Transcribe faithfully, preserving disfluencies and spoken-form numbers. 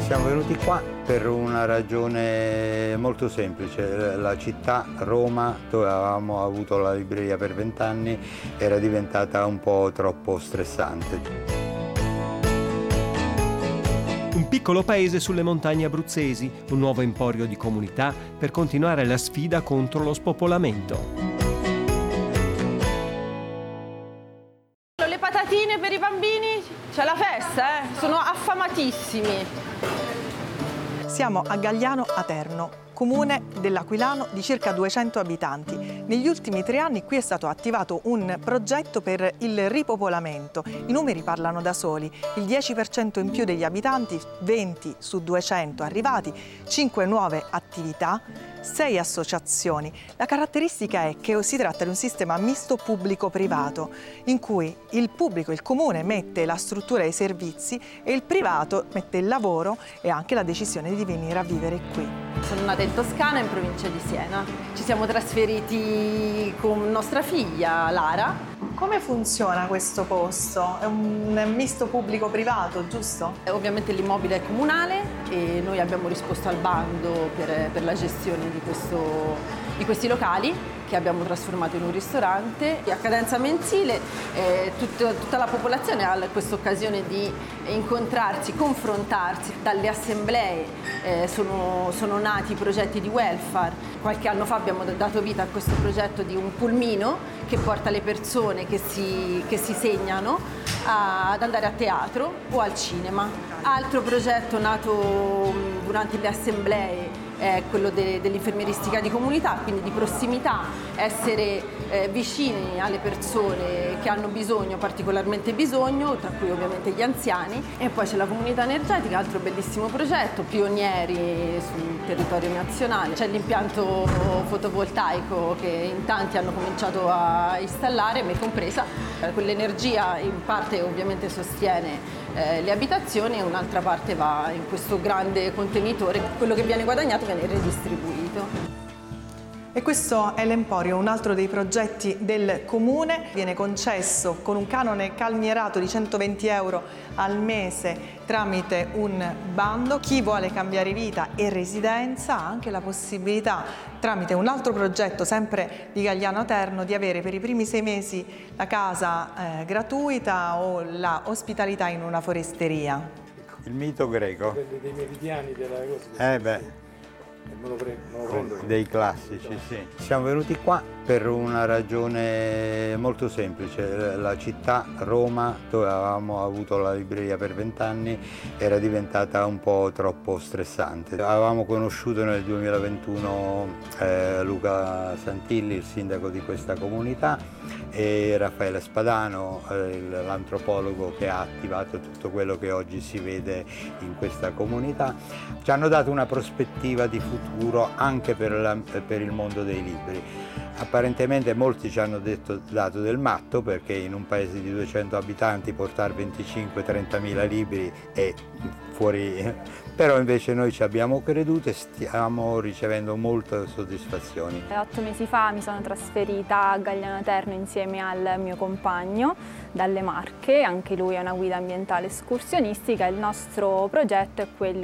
Siamo venuti qua per una ragione molto semplice. La città, Roma, dove avevamo avuto la libreria per vent'anni, era diventata un po' troppo stressante. Un piccolo paese sulle montagne abruzzesi, un nuovo emporio di comunità per continuare la sfida contro lo spopolamento. Le patatine per i bambini, c'è la festa, eh? Sono affamatissimi. Siamo a Gagliano Aterno, comune dell'Aquilano di circa duecento abitanti. Negli ultimi tre anni qui è stato attivato un progetto per il ripopolamento. I numeri parlano da soli, il dieci per cento in più degli abitanti, venti su duecento arrivati, cinque nuove attività, sei associazioni. La caratteristica è che si tratta di un sistema misto pubblico-privato, in cui il pubblico, il comune, mette la struttura e i servizi e il privato mette il lavoro e anche la decisione di venire a vivere qui. Sono nata in Toscana, in provincia di Siena. Ci siamo trasferiti con nostra figlia, Lara. Come funziona questo posto? È un misto pubblico-privato, giusto? Ovviamente l'immobile è comunale e noi abbiamo risposto al bando per, per la gestione di, questo, di questi locali che abbiamo trasformato in un ristorante. A cadenza mensile eh, tutta, tutta la popolazione ha questa occasione di incontrarsi, confrontarsi. Dalle assemblee eh, sono, sono nati progetti di welfare. Qualche anno fa abbiamo dato vita a questo progetto di un pulmino che porta le persone che si, che si segnano a, ad andare a teatro o al cinema. Altro progetto nato durante le assemblee è quello de, dell'infermieristica di comunità, quindi di prossimità, essere eh, vicini alle persone che hanno bisogno, particolarmente bisogno, tra cui ovviamente gli anziani. E poi c'è la comunità energetica, altro bellissimo progetto, pionieri sul territorio nazionale. C'è l'impianto fotovoltaico che in tanti hanno cominciato a installare, me compresa. Quell'energia in parte ovviamente sostiene eh, le abitazioni e un'altra parte va in questo grande contenitore. Quello che viene guadagnato viene redistribuito. E questo è l'Emporio, un altro dei progetti del Comune. Viene concesso con un canone calmierato di centoventi euro al mese tramite un bando. Chi vuole cambiare vita e residenza ha anche la possibilità, tramite un altro progetto sempre di Gagliano Aterno, di avere per i primi sei mesi la casa eh, gratuita o la ospitalità in una foresteria. Il mito greco. Dei, dei meridiani della cosa. Eh beh. Me lo prendo, me lo prendo. Dei classici, sì. Siamo venuti qua per una ragione molto semplice. La città, Roma, dove avevamo avuto la libreria per vent'anni, era diventata un po' troppo stressante. Avevamo conosciuto nel duemilaventuno eh, Luca Santilli, il sindaco di questa comunità, e Raffaele Spadano, eh, l'antropologo che ha attivato tutto quello che oggi si vede in questa comunità. Ci hanno dato una prospettiva di futuro anche per, la, per il mondo dei libri. Apparentemente molti ci hanno detto, dato del matto, perché in un paese di duecento abitanti portare venticinque trentamila libri è fuori, però invece noi ci abbiamo creduto e stiamo ricevendo molte soddisfazioni. Otto mesi fa mi sono trasferita a Gagliano Aterno insieme al mio compagno dalle Marche, anche lui è una guida ambientale escursionistica. Il nostro progetto è quello